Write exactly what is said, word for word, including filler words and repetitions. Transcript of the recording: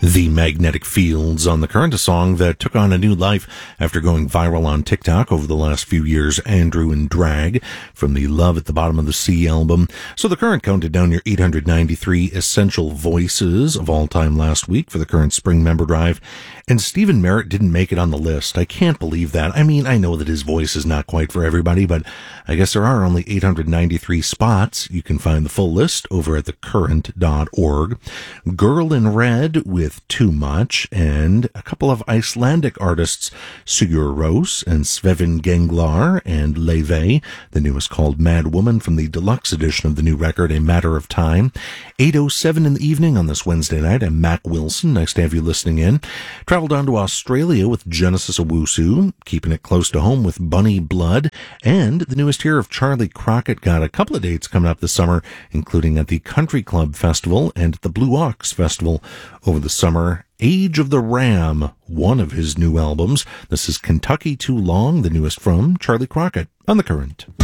The Magnetic Fields on The Current, a song that took on a new life after going viral on TikTok over the last few years. Andrew and Drag from the Love at the Bottom of the Sea album. So The Current counted down your eight hundred ninety-three essential voices of all time last week for the Current Spring Member Drive. And Stephen Merritt didn't make it on the list. I can't believe that. I mean, I know that his voice is not quite for everybody, but I guess there are only eight hundred ninety-three spots. You can find the full list over at the current dot org. Girl in Red with Too Much, and a couple of Icelandic artists, Sigur Rós and Svevin Genglar, and Leve, the newest called Mad Woman from the deluxe edition of the new record, A Matter of Time. eight oh seven in the evening on this Wednesday night. I'm Mac Wilson. Nice to have you listening in. Traveled on to Australia with Genesis Owusu, keeping it close to home with Bunny Blood, and the newest here of Charlie Crockett. Got a couple of dates coming up this summer, including at the Country Club Festival and at the Blue Ox Festival over the summer. Age of the Ram, one of his new albums. This is Kentucky Too Long, the newest from Charlie Crockett on The Current.